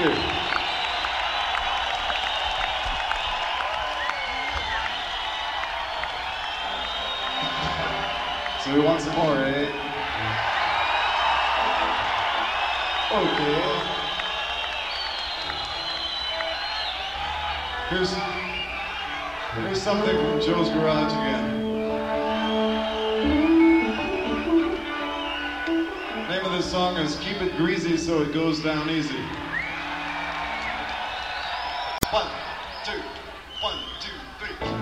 you. So we want some more, eh? Okay. Here's something from Joe's Garage again. The name of this song is Keep It Greasy So It Goes Down Easy. 1,